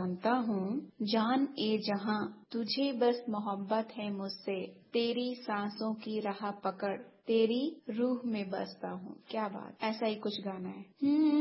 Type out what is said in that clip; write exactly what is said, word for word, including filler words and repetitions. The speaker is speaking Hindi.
जानता हूँ जान ए जहां तुझे बस मोहब्बत है मुझसे, तेरी सांसों की राह पकड़ तेरी रूह में बसता हूँ। क्या बात, ऐसा ही कुछ गाना है।